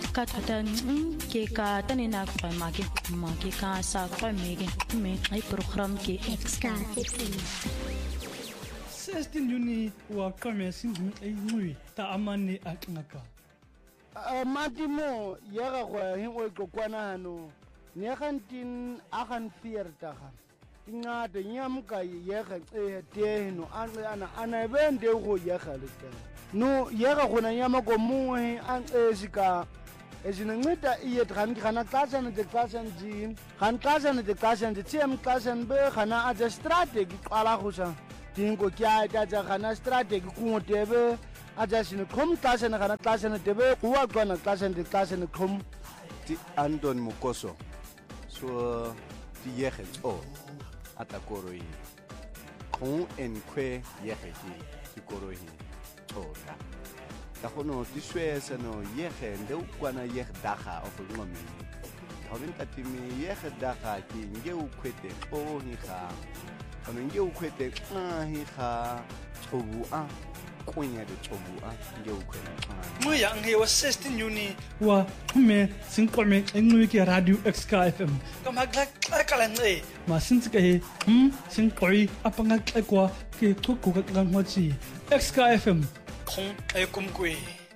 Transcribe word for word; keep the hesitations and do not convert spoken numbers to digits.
ka thata ke ka tane na kwa ma ke ma ke ka sa kwa me ke me ai program ke Ska sixteen Juni wa kame singu ai ngui ta amane akngaka matimo ya ga go hin o kokwana hano ne gantin a gan fierta ga ingade nyamka ye ga e teno ana ana ana bende go ye ga le no ye ga gona nyama go muwe an ezika ezinceda iye dran kana xasha ne xasha nji kan xasha ne xasha nji tiem xasha be kana a strategy qala go sha dingo kya ta ja kana strategy ku ngotebe aja sine khom xasha ne kana xasha ne debe kuwa kona xasha ne xasha ne khom ti Anton Mukoso so ti yege o atakoroi kon en kwe yege ti koroi tora ta kono ti swesa no yege ndeu kwana yege daga of ngomi hawin tatimi yege daga ki ngeu kwete o hi kha kono ngeu kwete a hi kha chobu a kunya de chobu a ngeu kwete mo yang he wa sixteen Juni wa me sinqome engwe ke radio Ska F M kama gla kala nge ma sintsike he hm sinqoi apanga kwa ke thoko ka ngwachi Ska F M khong e kumkwe